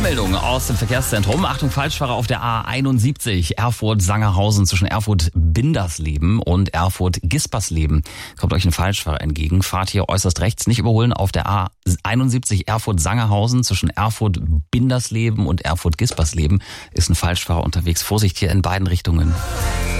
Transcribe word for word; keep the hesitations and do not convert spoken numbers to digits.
Eilmeldung aus dem Verkehrszentrum. Achtung, Falschfahrer auf der A einundsiebzig, Erfurt-Sangerhausen zwischen Erfurt-Bindersleben und Erfurt-Gispersleben. Kommt euch ein Falschfahrer entgegen. Fahrt hier äußerst rechts, nicht überholen auf der A einundsiebzig, Erfurt-Sangerhausen zwischen Erfurt-Bindersleben und Erfurt-Gispersleben. Ist ein Falschfahrer unterwegs. Vorsicht hier in beiden Richtungen.